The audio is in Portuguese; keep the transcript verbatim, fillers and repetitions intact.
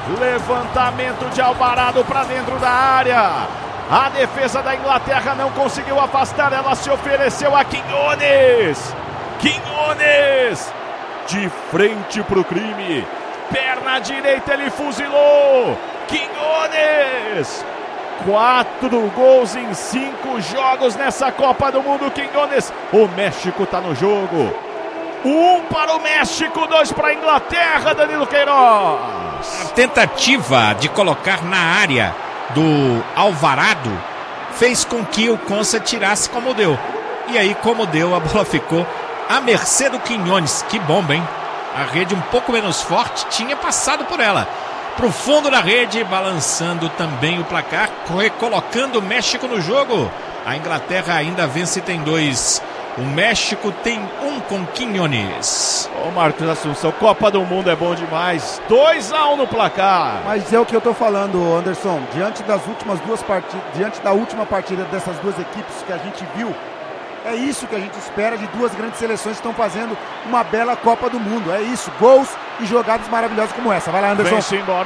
Levantamento de Alvarado para dentro da área. A defesa da Inglaterra não conseguiu afastar, ela se ofereceu a Quinones. Quinones de frente para o crime. Perna direita, ele fuzilou. Quinones. Quatro gols em cinco jogos nessa Copa do Mundo, Quinones. O México está no jogo. Um para o México, dois para a Inglaterra, Danilo Queiroz. A tentativa de colocar na área do Alvarado fez com que o Konsa tirasse como deu. E aí, como deu, a bola ficou à mercê do Quinones. Que bomba, hein? A rede um pouco menos forte tinha passado por ela. Pro fundo da rede, balançando também o placar, recolocando o México no jogo. A Inglaterra ainda vence e tem dois. O México tem um com Quinones. Ô Marcos Assunção, Copa do Mundo é bom demais. dois a um no placar. Mas é o que eu tô falando, Anderson. Diante das últimas duas partidas, diante da última partida dessas duas equipes que a gente viu, é isso que a gente espera de duas grandes seleções que estão fazendo uma bela Copa do Mundo. É isso, gols e jogadas maravilhosas como essa. Vai lá, Anderson. Vem-se embora.